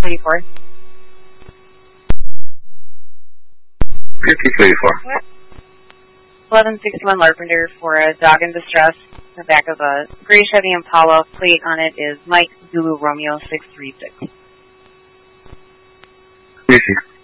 34. 5384. 1161 Larpenter for a dog in distress. The back of a gray Chevy Impala. Plate on it is Mike Zulu Romeo 636. Easy.